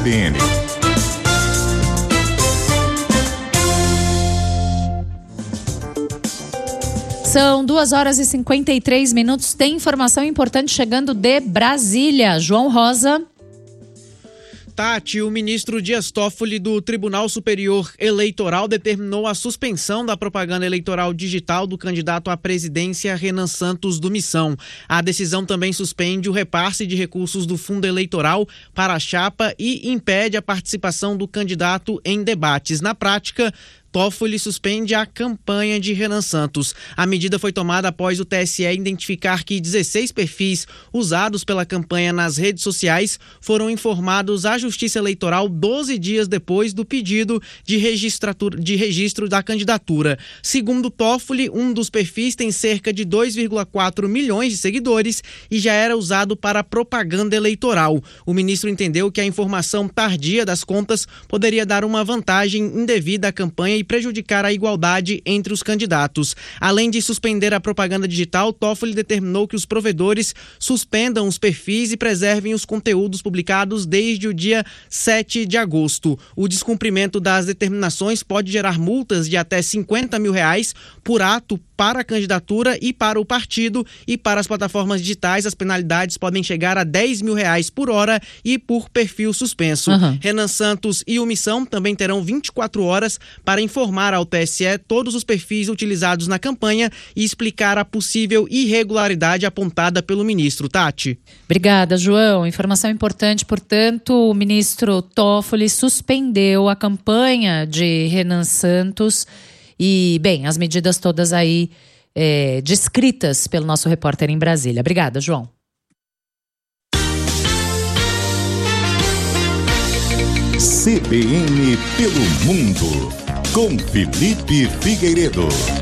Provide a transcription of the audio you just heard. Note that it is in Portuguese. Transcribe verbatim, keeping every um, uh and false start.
P N. São duas horas e cinquenta e três minutos. Tem informação importante chegando de Brasília. João Rosa. Tati, o ministro Dias Toffoli do Tribunal Superior Eleitoral determinou a suspensão da propaganda eleitoral digital do candidato à presidência Renan Santos do Missão. A decisão também suspende o repasse de recursos do fundo eleitoral para a chapa e impede a participação do candidato em debates. Na prática, Toffoli suspende a campanha de Renan Santos. A medida foi tomada após o T S E identificar que dezesseis perfis usados pela campanha nas redes sociais foram informados à Justiça Eleitoral doze dias depois do pedido de, de registro da candidatura. Segundo Toffoli, um dos perfis tem cerca de dois vírgula quatro milhões de seguidores e já era usado para propaganda eleitoral. O ministro entendeu que a informação tardia das contas poderia dar uma vantagem indevida à campanha e prejudicar a igualdade entre os candidatos. Além de suspender a propaganda digital, Toffoli determinou que os provedores suspendam os perfis e preservem os conteúdos publicados desde o dia sete de agosto. O descumprimento das determinações pode gerar multas de até cinquenta mil reais por ato para a candidatura e para o partido, e para as plataformas digitais as penalidades podem chegar a dez mil reais por hora e por perfil suspenso. Uhum. Renan Santos e o Missão também terão vinte e quatro horas para informar ao T S E todos os perfis utilizados na campanha e explicar a possível irregularidade apontada pelo ministro. Tati. Obrigada, João. Informação importante, portanto, o ministro Toffoli suspendeu a campanha de Renan Santos e, bem, as medidas todas aí é, descritas pelo nosso repórter em Brasília. Obrigada, João. C B N pelo mundo, com Felipe Figueiredo.